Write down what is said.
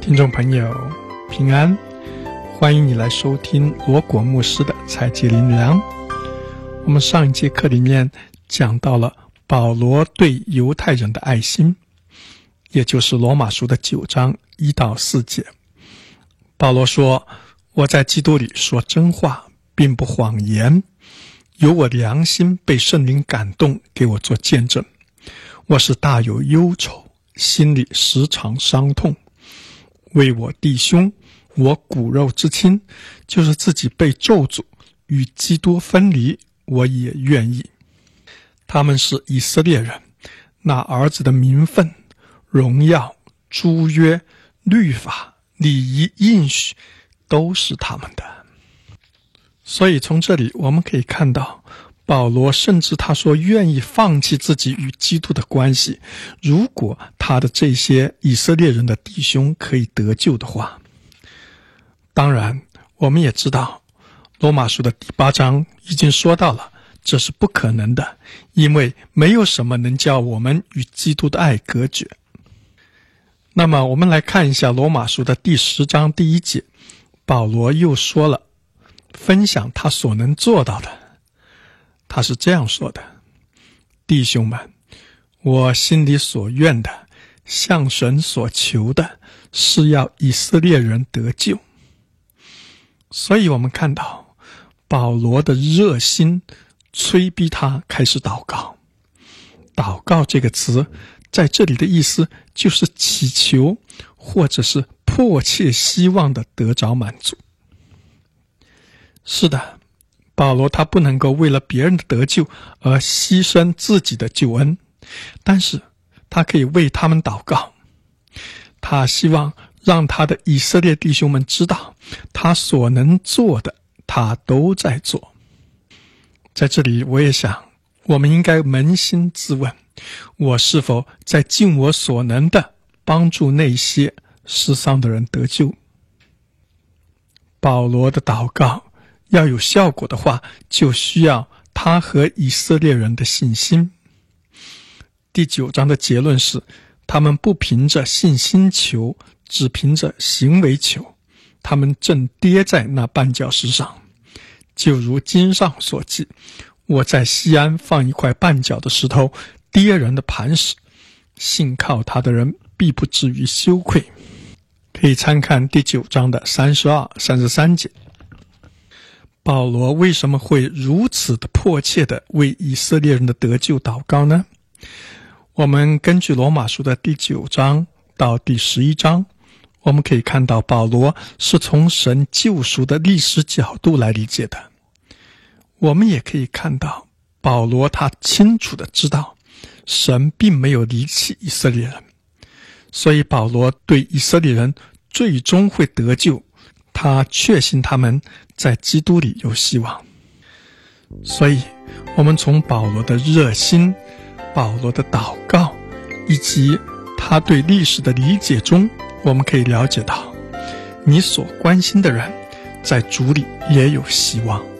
听众朋友平安，欢迎你来收听罗果牧师的采集灵粮。我们上一节课里面讲到了保罗对犹太人的爱心，也就是罗马书的9章1到4节。保罗说，我在基督里说真话，并不谎言，有我良心被圣灵感动，给我做见证。我是大有忧愁，心里时常伤痛，为我弟兄，我骨肉之亲，就是自己被咒诅，与基督分离，我也愿意。他们是以色列人，那儿子的名分、荣耀、诸约、律法、礼仪、应许，都是他们的。所以从这里我们可以看到，保罗甚至他说愿意放弃自己与基督的关系，如果他的这些以色列人的弟兄可以得救的话。当然我们也知道，罗马书的第8章已经说到了，这是不可能的，因为没有什么能叫我们与基督的爱隔绝。那么我们来看一下罗马书的第10章第1节，保罗又说了，分享他所能做到的。他是这样说的：弟兄们，我心里所愿的，向神所求的，是要以色列人得救。所以我们看到保罗的热心催逼他开始祷告。祷告这个词在这里的意思就是祈求，或者是迫切希望的得着满足。是的，保罗他不能够为了别人的得救而牺牲自己的救恩，但是他可以为他们祷告。他希望让他的以色列弟兄们知道，他所能做的他都在做。在这里我也想，我们应该扪心自问，我是否在尽我所能的帮助那些失丧的人得救？保罗的祷告要有效果的话，就需要他和以色列人的信心。第9章的结论是，他们不凭着信心求，只凭着行为求，他们正跌在那绊脚石上。就如经上所记，我在西安放一块绊脚的石头，跌人的磐石，信靠他的人必不至于羞愧。可以参看第9章的32、33节。保罗为什么会如此的迫切地为以色列人的得救祷告呢？我们根据罗马书的第9章到第11章，我们可以看到保罗是从神救赎的历史角度来理解的。我们也可以看到，保罗他清楚地知道，神并没有离弃以色列人，所以保罗对以色列人最终会得救，他确信他们在基督里有希望。所以我们从保罗的热心、保罗的祷告以及他对历史的理解中，我们可以了解到，你所关心的人在主里也有希望。